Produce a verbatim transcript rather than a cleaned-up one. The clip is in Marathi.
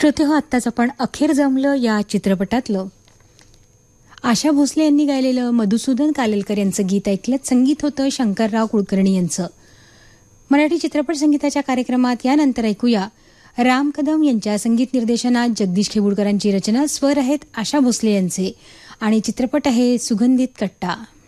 श्रोते हो, आत्ताच आपण अखेर जमलं या चित्रपटातलं आशा भोसले यांनी गायलेलं मधुसूदन कालेलकर यांचं गीत ऐकलं. संगीत होतं शंकरराव कुलकर्णी यांचं. मराठी चित्रपट संगीताच्या कार्यक्रमात यानंतर ऐकूया राम कदम यांच्या संगीत निर्देशनात जगदीश खेबुडकरांची रचना. स्वर आहेत आशा भोसले यांचे आणि चित्रपट आहे सुगंधित कट्टा.